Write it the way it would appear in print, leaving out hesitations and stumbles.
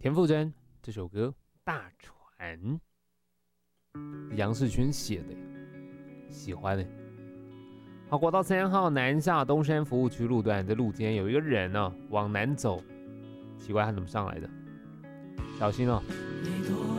田馥甄这首歌《大船》，杨世勋写的，喜欢的。好，国道3号南下东山服务区路段的路肩有一个人呢、往南走，奇怪他怎么上来的？小心哦。